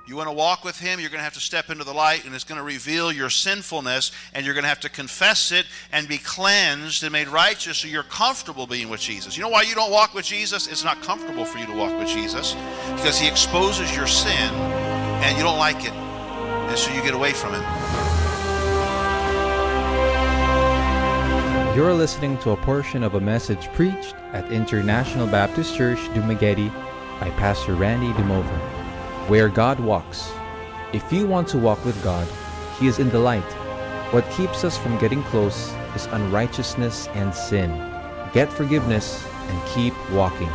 You want to walk with him, you're going to have to step into the light, and it's going to reveal your sinfulness, and you're going to have to confess it and be cleansed and made righteous so you're comfortable being with Jesus. You know why you don't walk with Jesus? It's not comfortable for you to walk with Jesus because he exposes your sin and you don't like it, and so you get away from him. You're listening to a portion of a message preached at International Baptist Church, Dumaguete by Pastor Randy Dumover, where God walks. If you want to walk with God, he is in the light. What keeps us from getting close is unrighteousness and sin. Get forgiveness and keep walking.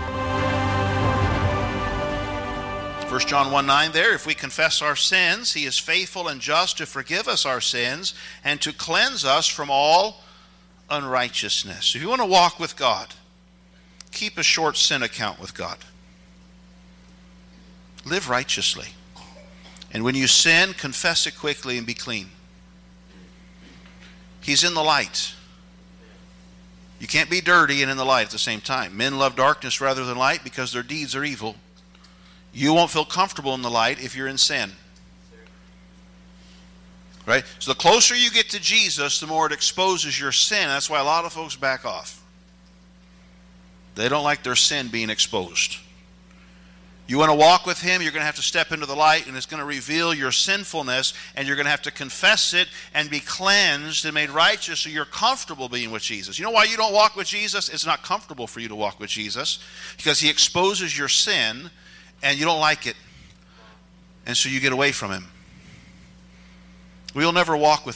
1 John 1:9 there, if we confess our sins, he is faithful and just to forgive us our sins and to cleanse us from all unrighteousness. If you want to walk with God, keep a short sin account with God. Live righteously. And when you sin, confess it quickly and be clean. He's in the light. You can't be dirty and in the light at the same time. Men love darkness rather than light because their deeds are evil. You won't feel comfortable in the light if you're in sin. Right? So the closer you get to Jesus, the more it exposes your sin. That's why a lot of folks back off. They don't like their sin being exposed. You want to walk with him, you're going to have to step into the light, and it's going to reveal your sinfulness, and you're going to have to confess it and be cleansed and made righteous so you're comfortable being with Jesus. You know why you don't walk with Jesus? It's not comfortable for you to walk with Jesus because he exposes your sin and you don't like it, and so you get away from him. We'll never walk with